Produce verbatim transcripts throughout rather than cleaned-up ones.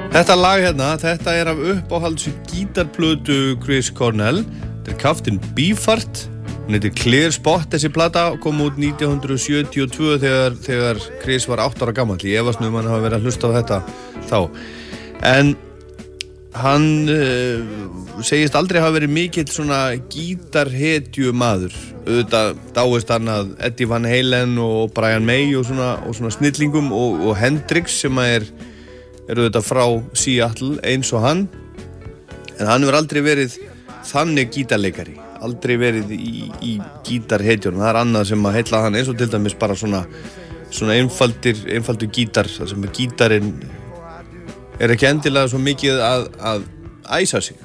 Þetta lag hérna, þetta er af uppáhalds gítarplötu Chris Cornell. Þetta er Captain Beefheart. Hún heitir Clear Spot, þessi plata kom út nítján hundruð sjötíu og tvö þegar, þegar Chris var átta ára gamall. Ég efast nú um hann hafa verið að hlusta á þetta þá. En hann uh, segist aldrei hafa verið mikill svona gítarhetju maður. Auðvitað dáist hann að Eddie Van Halen og Brian May og svona, og svona snillingum og, og Hendrix sem er, er auðvitað frá Seattle eins og hann. En hann hefur aldrei verið þannig gítarleikari. Aldrei verið í, í gítarhetjunum. Það er annað sem að heilla hann eins og til dæmis bara svona, svona einfaldir, einfaldur gítar. Það sem að gítarinn er ekki endilega svo mikið að, að æsa sig.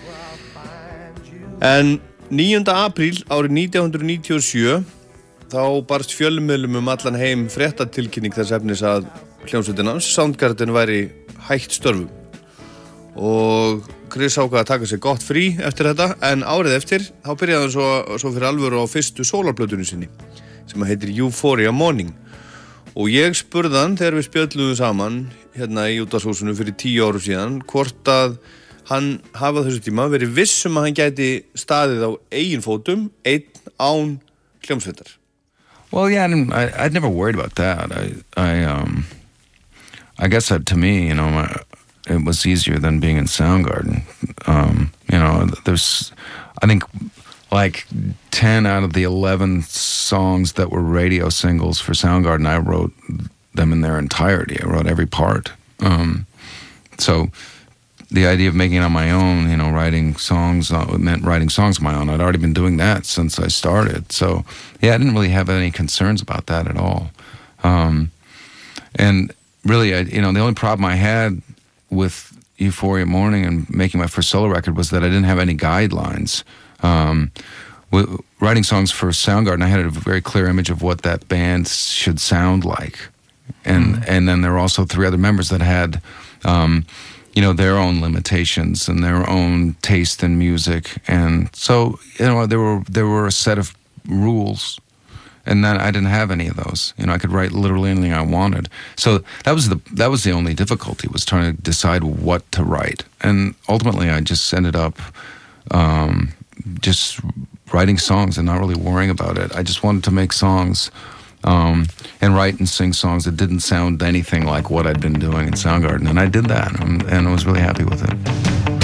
En níunda apríl árið nítján hundruð níutíu og sjö þá barst fjölmiðlum um allan heim fréttatilkynning þess efnis að hljómsveitin hans Soundgarden væri hætt störfum. Og Chris ákvað að taka sér gott frí eftir þetta, en árið eftir þá byrjaði hann svo, svo fyrir alvöru á fyrstu sólarplötunni sinni sem heitir Euphoria Morning. Og ég spurði hann þegar við spjölluðum saman hérna í útvarpshúsinu fyrir tíu árum síðan hvort að hann hafa þessu tíma verið viss um að hann gæti staðið á eigin fótum einn án hljómsveitar. Well, yeah, I didn't, I, I'd never worried about that. I, I, um, I guess that to me, you know, my, it was easier than being in Soundgarden. Um, you know, there's, I think, like ten out of the eleven songs that were radio singles for Soundgarden, I wrote them in their entirety. I wrote every part. Um, so the idea of making it on my own, you know, writing songs, uh, meant writing songs on my own. I'd already been doing that since I started. So, yeah, I didn't really have any concerns about that at all. Um, and really, I, you know, the only problem I had with Euphoria Morning and making my first solo record was that I didn't have any guidelines. Um, w- writing songs for Soundgarden, I had a very clear image of what that band should sound like. And mm. and then there were also three other members that had, um, you know, their own limitations and their own taste in music. And so, you know, there were there were a set of rules. And then I didn't have any of those. You know, I could write literally anything I wanted. So that was the that was the only difficulty, was trying to decide what to write. And ultimately, I just ended up um, just writing songs and not really worrying about it. I just wanted to make songs um, and write and sing songs that didn't sound anything like what I'd been doing in Soundgarden. And I did that, and, and I was really happy with it.